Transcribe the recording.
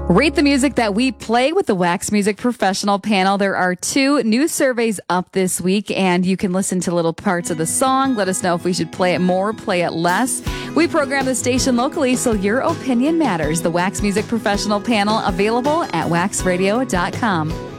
Rate the music that we play with the Wax Music Professional panel. There are 2 new surveys up this week, and you can listen to little parts of the song. Let us know if we should play it more, play it less. We program the station locally, so your opinion matters. The Wax Music Professional panel available at waxradio.com.